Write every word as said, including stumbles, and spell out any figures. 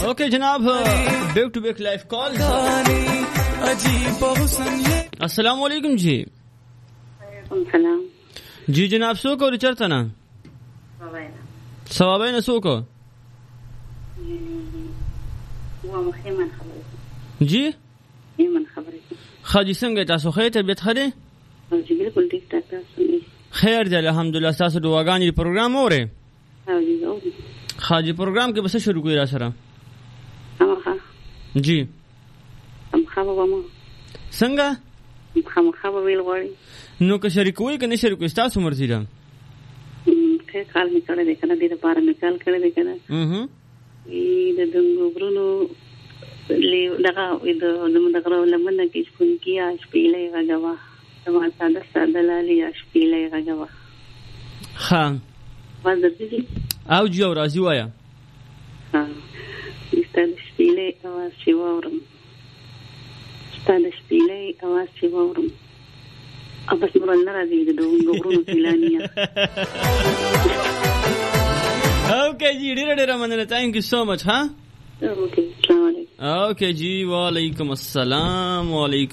ओके जनाब, back to back live call. अस्सलाम वालेकुम जी। सलाम जी जनाब, सो को रिचर्ता ना सवाबे ना सो को जी من خبرك خاجي څنګه تاسو خې طبيعت خره جی بالکل ٹھیک ٹھاک تاسو خیر دی الحمدلله. تاسو دعاګانې پروګرام اورئ؟ ها جی اورئ. خاجي پروګرام کې بس شروع کوي را سره ها جی هم خبر ومه څنګه هم خبر ویل غواړي نو که شریکوي که نه شریکوي تاسو مرزي ده. که کال می کړه د کنه د لپاره می کال کړه د کنه اها ای د دنګو برونو لی دغه د دغه لمنه کې شپون کیه شپېلې غوا سما ساده ساده لالي شپېلې غوا ها وځ دې او جی او راځي وایا ها ستاسو شپېلې اواز شي وورم ستاسو شپېلې اواز شي وورم بس مرن راځي د دنګو برونو پلانیا. اوکے جی ډیر ډیر مننه. تھینک یو سو مچ. ها اوکے السلام علیکم. اوکے جی وعلیکم السلام. وعلیکم